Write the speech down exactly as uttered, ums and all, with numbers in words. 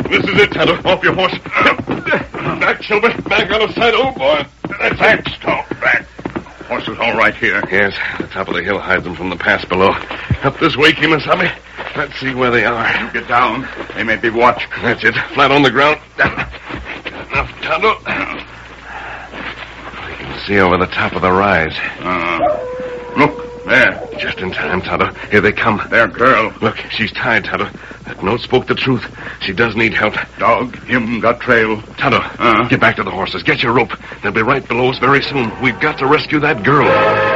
This is it, Tonto. Off your horse. Back, Silver. Back out of sight, old boy. That's back, stop back. Horse is all right here. Yes, the top of the hill hides them from the pass below. Up this way, Kemosabe. Let's see where they are. You get down. They may be watched. That's it. Flat on the ground. Enough, Tonto. We can see over the top of the rise. Uh, look, there. Just in time, Tonto. Here they come. Their girl. Look, she's tied, Tonto. That note spoke the truth. She does need help. Dog, him got trail. Tonto, uh. get back to the horses. Get your rope. They'll be right below us very soon. We've got to rescue that girl.